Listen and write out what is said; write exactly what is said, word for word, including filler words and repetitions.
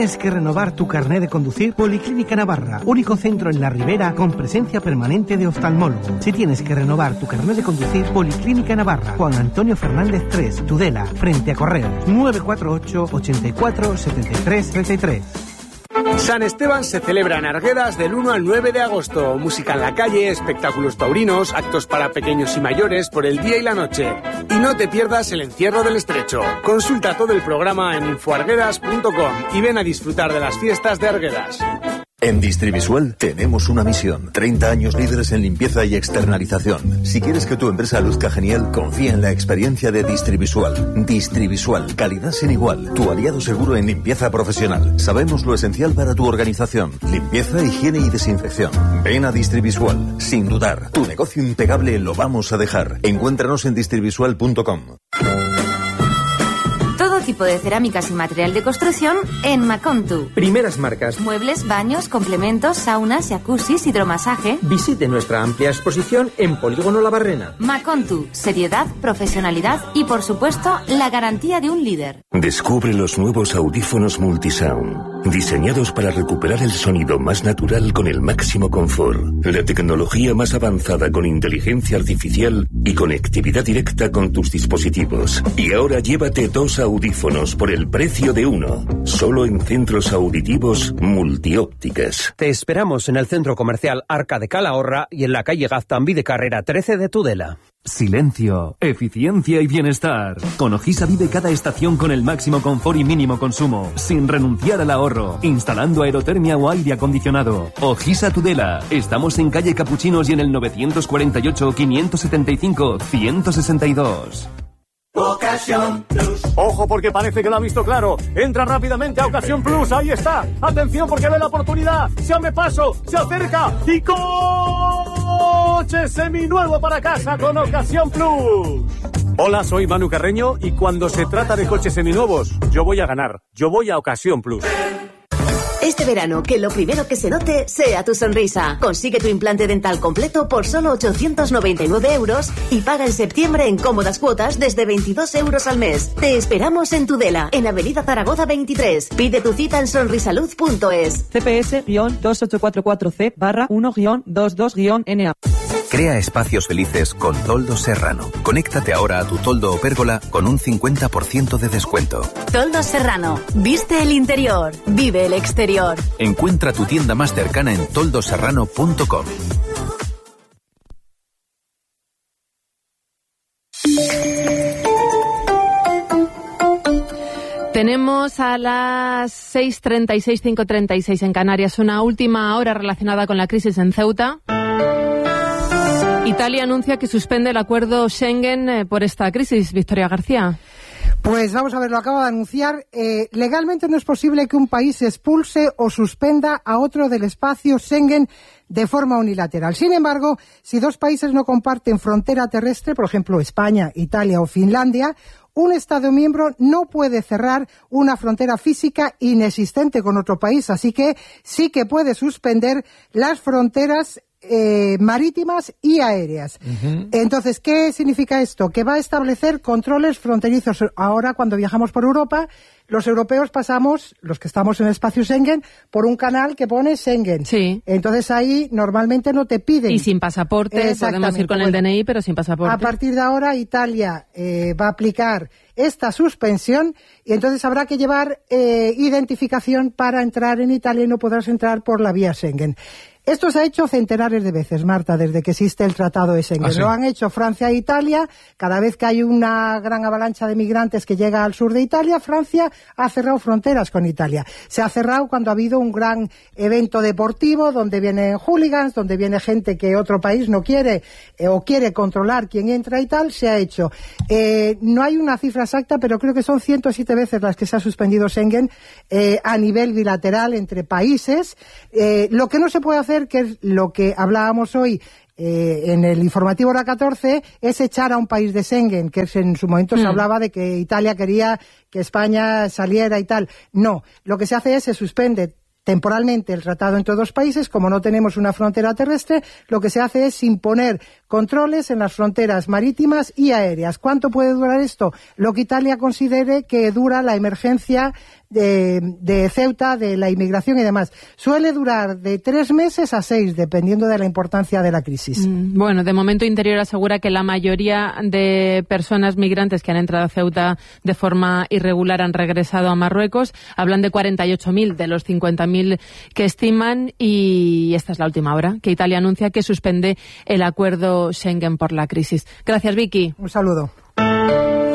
¿Tienes que renovar tu carné de conducir? Policlínica Navarra, único centro en la Ribera con presencia permanente de oftalmólogo. Si tienes que renovar tu carné de conducir, Policlínica Navarra, Juan Antonio Fernández tres, Tudela, frente a Correos, nueve cuatro ocho, ochenta y cuatro, setenta y tres, treinta y tres. San Esteban se celebra en Arguedas del uno al nueve de agosto. Música en la calle, espectáculos taurinos, actos para pequeños y mayores por el día y la noche. Y no te pierdas el encierro del Estrecho. Consulta todo el programa en infoarguedas punto com y ven a disfrutar de las fiestas de Arguedas. En Distrivisual tenemos una misión. treinta años líderes en limpieza y externalización. Si quieres que tu empresa luzca genial, confía en la experiencia de Distrivisual. Distrivisual, calidad sin igual. Tu aliado seguro en limpieza profesional. Sabemos lo esencial para tu organización. Limpieza, higiene y desinfección. Ven a Distrivisual. Sin dudar, tu negocio impecable lo vamos a dejar. Encuéntranos en distrivisual punto com. Todo tipo de cerámicas y material de construcción en Macontu. Primeras marcas. Muebles, baños, complementos, saunas, jacuzzis, hidromasaje. Visite nuestra amplia exposición en Polígono La Barrena. Macontu, seriedad, profesionalidad y, por supuesto, la garantía de un líder. Descubre los nuevos audífonos Multisound, diseñados para recuperar el sonido más natural con el máximo confort. La tecnología más avanzada con inteligencia artificial y conectividad directa con tus dispositivos. Y ahora llévate dos audífonos por el precio de uno. Solo en centros auditivos Multiópticas. Te esperamos en el centro comercial Arca de Calahorra y en la calle Gaztambí de Carrera trece de Tudela. Silencio, eficiencia y bienestar. Con Ojisa vive cada estación con el máximo confort y mínimo consumo, sin renunciar al ahorro, instalando aerotermia o aire acondicionado. Ojisa Tudela. Estamos en calle Capuchinos y en el novecientos cuarenta y ocho, quinientos setenta y cinco, ciento sesenta y dos. Ocasión Plus. Ojo porque parece que lo ha visto claro. Entra rápidamente a Ocasión Plus. Ahí está. Atención porque ve la oportunidad. Se abre paso. Se acerca. Y coche seminuevo para casa con Ocasión Plus. Hola, soy Manu Carreño y cuando se trata de coches seminuevos, yo voy a ganar. Yo voy a Ocasión Plus. Este verano, que lo primero que se note sea tu sonrisa. Consigue tu implante dental completo por solo ochocientos noventa y nueve euros y paga en septiembre en cómodas cuotas desde veintidós euros al mes. Te esperamos en Tudela, en Avenida Zaragoza veintitrés. Pide tu cita en sonrisalud punto es. C P S dos ocho cuatro cuatro C barra uno veintidós N A. Crea espacios felices con Toldos Serrano. Conéctate ahora a tu toldo o pérgola con un cincuenta por ciento de descuento. Toldos Serrano. Viste el interior. Vive el exterior. Encuentra tu tienda más cercana en toldos serrano punto com. Tenemos a las seis treinta y seis, cinco treinta y seis en Canarias una última hora relacionada con la crisis en Ceuta. Italia anuncia que suspende el acuerdo Schengen eh, por esta crisis. Victoria García. Pues vamos a ver, lo acaba de anunciar. Eh, legalmente no es posible que un país expulse o suspenda a otro del espacio Schengen de forma unilateral. Sin embargo, si dos países no comparten frontera terrestre, por ejemplo España, Italia o Finlandia, un Estado miembro no puede cerrar una frontera física inexistente con otro país. Así que sí que puede suspender las fronteras Eh, marítimas y aéreas. Uh-huh. Entonces, ¿qué significa esto? Que va a establecer controles fronterizos. Ahora, cuando viajamos por Europa, los europeos pasamos, los que estamos en el espacio Schengen, por un canal que pone Schengen. Sí. Entonces ahí normalmente no te piden. Y sin pasaporte, podemos ir con el bueno, D N I, pero sin pasaporte. A partir de ahora, Italia eh, va a aplicar esta suspensión y entonces habrá que llevar eh, identificación para entrar en Italia y no podrás entrar por la vía Schengen. Esto se ha hecho centenares de veces, Marta, desde que existe el Tratado de Schengen. ¿Ah, sí? Lo han hecho Francia e Italia. Cada vez que hay una gran avalancha de migrantes que llega al sur de Italia, Francia ha cerrado fronteras con Italia. Se ha cerrado cuando ha habido un gran evento deportivo donde vienen hooligans, donde viene gente que otro país no quiere eh, o quiere controlar quién entra y tal. Se ha hecho. Eh, no hay una cifra exacta, pero creo que son ciento siete veces las que se ha suspendido Schengen eh, a nivel bilateral entre países. Eh, lo que no se puede hacer, que es lo que hablábamos hoy eh, en el informativo hora catorce, es echar a un país de Schengen, que es, en su momento mm. se hablaba de que Italia quería que España saliera y tal. No, lo que se hace es se suspende temporalmente el tratado entre dos países. Como no tenemos una frontera terrestre, lo que se hace es imponer controles en las fronteras marítimas y aéreas. ¿Cuánto puede durar esto? Lo que Italia considere que dura la emergencia de, de Ceuta, de la inmigración y demás. Suele durar de tres meses a seis, dependiendo de la importancia de la crisis. Mm, bueno, de momento Interior asegura que la mayoría de personas migrantes que han entrado a Ceuta de forma irregular han regresado a Marruecos. Hablan de cuarenta y ocho mil de los cincuenta mil que estiman, y esta es la última hora, que Italia anuncia que suspende el acuerdo Schengen por la crisis. Gracias, Vicky. Un saludo.